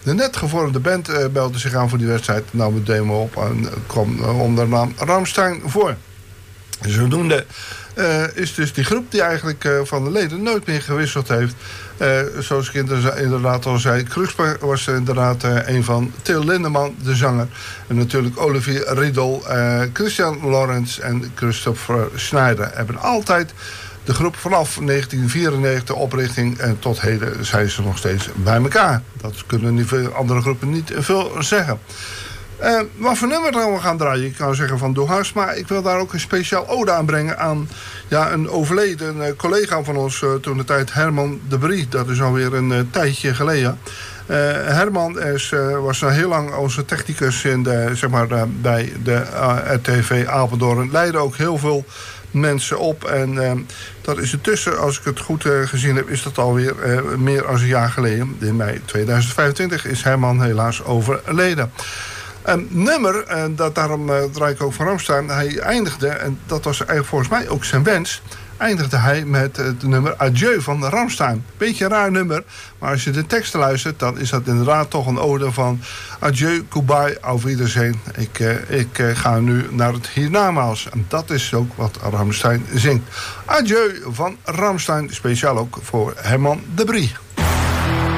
De net gevormde band belde zich aan voor die wedstrijd. Nou, we demo op en kwam onder de naam Rammstein voor. Zodoende is dus die groep die eigenlijk van de leden nooit meer gewisseld heeft. Zoals ik inderdaad al zei, Krusper was inderdaad een van. Till Lindemann, de zanger. En natuurlijk Olivier Riedel, Christian Lorenz en Christopher Schneider hebben altijd de groep vanaf 1994 oprichting en tot heden zijn ze nog steeds bij elkaar. Dat kunnen niet veel andere groepen niet veel zeggen. Wat voor nummer gaan we gaan draaien? Ik kan zeggen van Doe Hars, maar ik wil daar ook een speciaal ode aan brengen aan een overleden collega van ons toen de tijd, Herman de Brie. Dat is alweer een tijdje geleden. Herman was heel lang onze technicus bij de RTV Apeldoorn. Leidde ook heel veel mensen op. En dat is intussen, als ik het goed gezien heb, is dat alweer meer dan een jaar geleden. In mei 2025 is Herman helaas overleden. Een nummer, daarom draai ik ook van Rammstein. Hij eindigde, en dat was eigenlijk volgens mij ook zijn wens, eindigde hij met het nummer Adieu van Rammstein. Beetje een raar nummer, maar als je de teksten luistert, dan is dat inderdaad toch een ode van adieu, goodbye, auf Wiedersehen. Ik ga nu naar het hiernamaals. En dat is ook wat Rammstein zingt. Adieu van Rammstein, speciaal ook voor Herman de Brie.